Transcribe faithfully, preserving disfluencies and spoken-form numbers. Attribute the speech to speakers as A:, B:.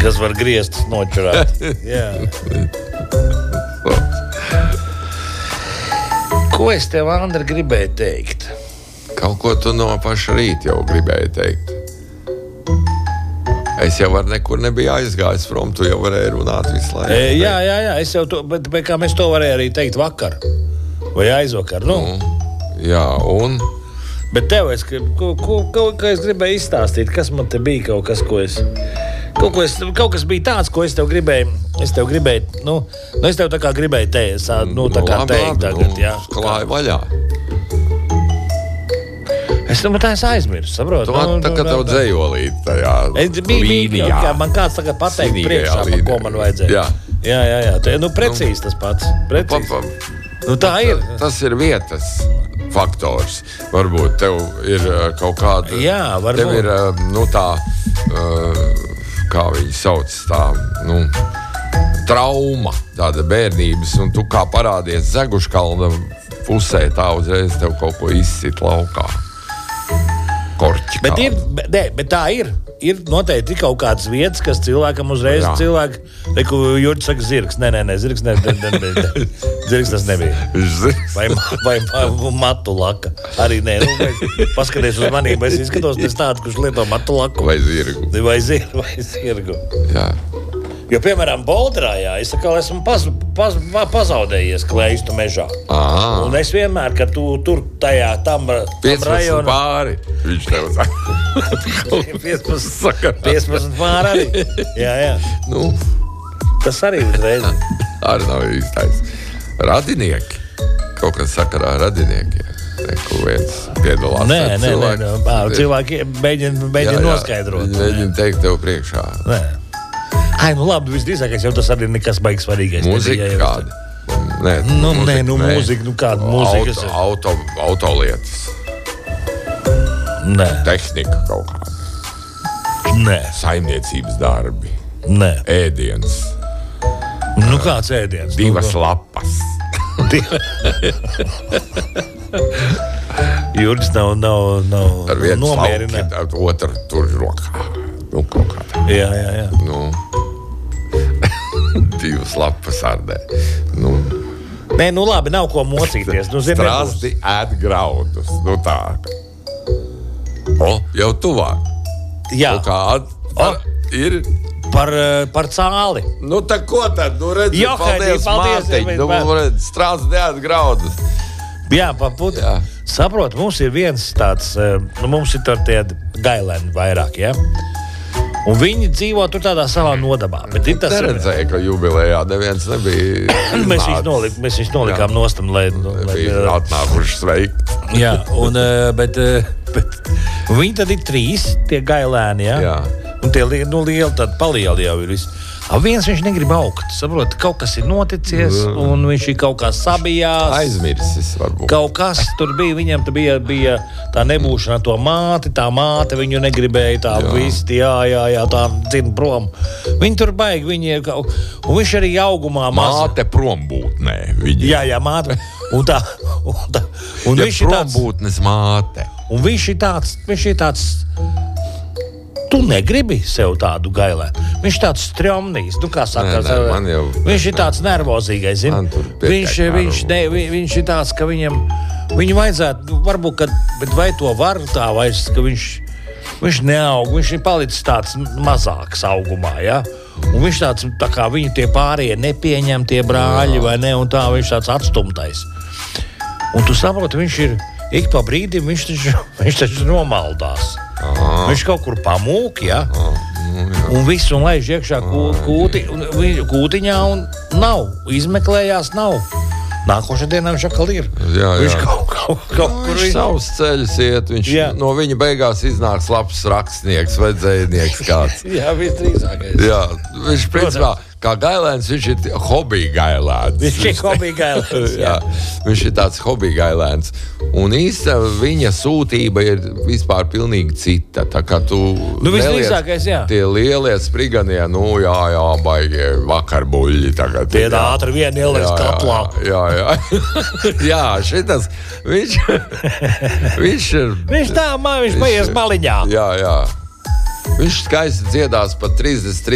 A: Kas var griezt, noķurāt. Jā. Ko es tev, Andra, gribēju teikt?
B: Kaut ko tu no paša rīta jau gribēji teikt. Es jau ar nekur nebiju aizgājis prom, tu jau varēji runāt visu laiku.
A: E, jā, jā, jā, es jau to, bet, bet kā mēs to varēja arī teikt vakar. Vai aizvakar, nu?
B: Mm, jā, un?
A: Bet tev, es, ko, ko, ko, ko es gribēju izstāstīt, kas man te bija kaut kas, ko es... Kaut, ko es, kaut kas bija tāds, ko es tev gribēju, es tev gribēju, nu, nu es tev tā kā gribēju te, nu, tā kā
B: labi,
A: teikt
B: labi,
A: tagad,
B: nu,
A: jā.
B: Klāj vaļā.
A: Es tam tā es aizmirsu, saprotu.
B: Tu man tā kā tev dzējolīt tajā
A: es, bija,
B: līnijā.
A: Bija, man kāds tagad pateikt priekšā, pa ko man vajadzēja.
B: Jā,
A: jā, jā, jā tā, nu, precīzi tas pats, precīzi.
B: Pa, pa,
A: nu, tā ir.
B: Tas ir vietas faktors. Varbūt tev ir kaut kāda...
A: Jā, varbūt.
B: Tev ir, nu, tā... Uh, kā viņi sauc, tā, nu, trauma, tāda bērnības, un tu kā parādies Zeguškalna pusē, tā uzreiz tev kaut ko izsit laukā. Korķi
A: bet,
B: kādu.
A: ir, bet, ne, bet tā ir. Ir noteikti kaut kādas vietas, kas cilvēkam uzreiz
B: Jā.
A: cilvēku... Reku, Jurģis saka, zirgs. Nē, nē, nē, zirgs, ne, ne, ne, ne, ne. Zirgs tas nebija. Vai, vai, vai matu laka. Arī nē, nu, vai, paskaties uz manību, es izskatos pēc tādu, kurš lieto matu laku.
B: Vai zirgu.
A: Vai zirgu, vai zirgu.
B: Jā.
A: Jo, piemēram, Boldrājā es atkal esmu paz, paz, pazaudējies Kleistu mežā.
B: Aha.
A: Un es vienmēr, kad tu tur tajā tam, tam
B: piecpadsmit
A: rajonā...
B: pāri. Viņš tev saka.
A: piecpadsmit, piecpadsmit pāri arī. Jā, jā.
B: Nu,
A: Tas arī uzreiz.
B: arī nav īstais. Radinieki. Kaut kas sakarā ar radiniekiem. Reku viens piedalās.
A: Nē, nē, nē,
B: cilvēki.
A: nē, nē. Cilvēki mēģina, mēģina noskaidrot.
B: Viņi mēģina teikt tev priekšā.
A: Nē. Ai, nu labi, visdrīzākais jau tas arī nekas baigs svarīgais.
B: Mūzika
A: Nebija,
B: kāda? Nē,
A: Nu, nē, nu mūzika, nu kāda mūzika.
B: Auto, auto, autolietas.
A: Nē,
B: Tehnika kaut kāda.
A: nē,
B: Saimniecības darbi.
A: nē.
B: Ēdiens.
A: Nu kāds ēdiens?
B: Divas
A: Nu,
B: lapas.
A: Jurģis nav, nav, nav
B: Ar vienu
A: nomierināts.
B: slauki, otru tur rokā. Nu, kaut kādā.
A: Jā, jā, jā.
B: Nu, divas lapas ardē. Nu,
A: Nē, nu labi, nav ko mocīties. Nu, zini, nebūs.
B: strāsti ēd graudus. Nu tā. O, jau tuvāk.
A: Jā,
B: Nu kā, par, ir...
A: par, eh, par cāli.
B: Nu tā ko tad? Nu redzi,
A: Jo,
B: paldies,
A: paldies,
B: Mārtiņ.
A: bet-
B: Nu, redz, strāsti ēd graudus.
A: Jā, papūt.
B: Jā.
A: Saprot, mums ir viens tāds, eh, nu mums ir tur tie gailēni vairāk, ja? Un viņi dzīvo tur tādā savā nodabā. Bet ir tas,
B: Neredzēju, ka jubilejā neviens nebija.
A: mēs viņus
B: nācis.
A: nolik, mēs viņus nolikām nostam, lai... Nu, lai
B: Bija atnākuši sveikt.
A: jā, un, eh, bet, eh, bet viņi tad ir trīs, tie gailēni, ja?
B: Jā.
A: Un tie li- nu, lieli, tad palieli jau ir visi. A viens viņš negrib augt, saprot, kaut kas ir noticies, un viņš ir kaut kā sabijās.
B: Aizmirsis varbūt.
A: Kaut kas tur bija, viņam tur bija, bija tā nebūšana to māti, tā māte viņu negribēja, tā
B: Jā.
A: visti, jā, jā, jā, tā dzina prom. Viņi tur baigi, viņi ir kaut, un viņš arī augumā maz.
B: Māte prombūtnē. Viņa.
A: Jā, jā, māte, un tā, un tā, un
B: Ja
A: viņš ir tāds,
B: prombūtnes māte.
A: un viņš ir tāds, viņš ir tāds, tu negribi sev tādu gailēnu. Viņš tāds stromnīs, nu kā saka,
B: Nē, nē, man jau-
A: viņš ir tāds nervozīgais, zini.
B: Man tur pietiek
A: Viņš, viņš, ne, vi- viņš ir tāds, ka viņam, viņu vajadzētu, nu, varbūt, kad, bet vai to var tā vairs, ka viņš, viņš neaug, viņš ir palicis tāds mazāks augumā, ja? Un viņš tāds, tā kā viņu tie pārējie nepieņem, tie brāļi, vai ne, un tā viņš tāds atstumtais. Un tu saproti, viņš ir, ik pa brīdim viņš taču, viņš taču nomaldās.
B: Aha.
A: Viņš kaut kur pamūk, ja?
B: Nu, jā.
A: Un viss un laiž iekšā kū, kūti, un, vi- kūtiņā un nav. Izmeklējās, nav. Nākošajā dienā viņš atkal ir.
B: Jā, jā.
A: Viņš kaut, kaut, kaut
B: Nu,
A: kur
B: viņš savus ceļus iet. Viņš
A: Jā.
B: no viņa beigās iznāks labs rakstnieks vai dzējnieks kāds.
A: Jā, visdrīzākais.
B: Jā, viņš principā, kā gailēns, viņš ir hobija gailēns.
A: Viņš ir hobija gailēns, jā.
B: jā, viņš ir tāds hobija gailēns. Un īstenībā viņa sūtība ir vispār pilnīgi cita. Tā kā tu
A: Nu, visdrīzākais, jā.
B: Tie lielie spriganie, nu jā, jā, baigie vakarbuļļi tagad.
A: Tie
B: jā.
A: ātri vien ielaiž
B: Jā, jā,
A: katlā.
B: Jā, jā. jā, šitas, viņš, viņš ir...
A: Viņš tā, man, viņš paies maliņā.
B: Jā, jā. Viņš skaisti dziedās pat trīsdesmit